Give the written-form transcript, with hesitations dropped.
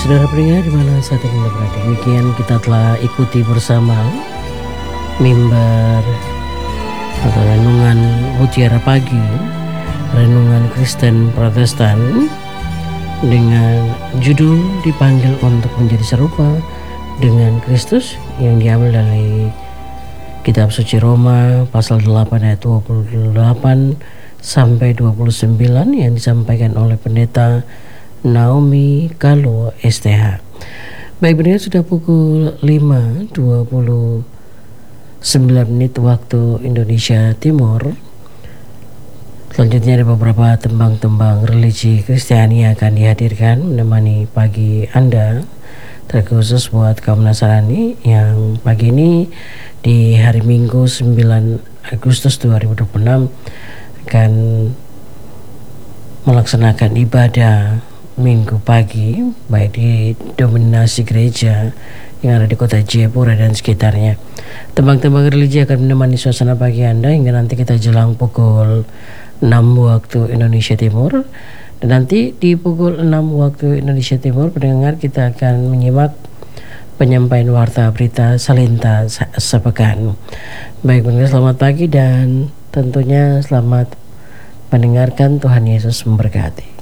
Saudara pendengar di mana saat ini Anda berada, demikian kita telah ikuti bersama mimbar atau renungan mutiara pagi, renungan Kristen Protestan dengan judul dipanggil untuk menjadi serupa dengan Kristus yang diambil dari kitab suci Roma pasal 8 ayat 28 sampai 29 yang disampaikan oleh pendeta Naomi Kalo STH. Baik, benar sudah pukul 5:29 waktu Indonesia Timur. Selanjutnya ada beberapa tembang-tembang religi Kristiani yang akan dihadirkan menemani pagi Anda, terkhusus buat kaum Nasrani yang pagi ini di hari Minggu 9 Agustus 2026 akan melaksanakan ibadah Minggu pagi baik di dominasi gereja yang ada di kota Jayapura dan sekitarnya. Tembang-tembang religi akan menemani suasana pagi Anda hingga nanti kita jelang pukul 6 waktu Indonesia Timur. Dan nanti di pukul 6 waktu Indonesia Timur, pendengar, kita akan menyimak penyampaian warta berita Salenta sepekan. Baik, pendengar, selamat pagi dan tentunya selamat mendengarkan. Tuhan Yesus memberkati.